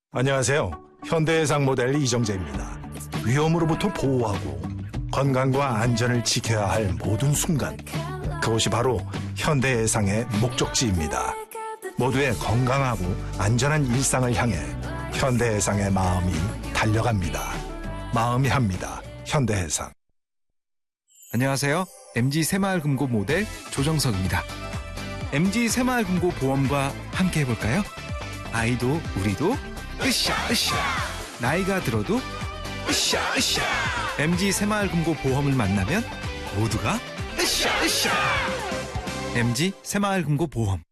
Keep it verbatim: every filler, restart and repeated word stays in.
안녕하세요. 현대해상 모델 이정재입니다. 위험으로부터 보호하고 건강과 안전을 지켜야 할 모든 순간, 그것이 바로 현대해상의 목적지입니다. 모두의 건강하고 안전한 일상을 향해 현대해상의 마음이 달려갑니다. 마음이 합니다. 현대해상. 안녕하세요. 엠지 새마을금고 모델 조정석입니다. 엠지 새마을금고 보험과 함께 해볼까요? 아이도 우리도 으쌰 으쌰, 나이가 들어도 으쌰 으쌰. 엠지 새마을금고 보험을 만나면 모두가 으쌰 으쌰. 엠지 새마을금고 보험.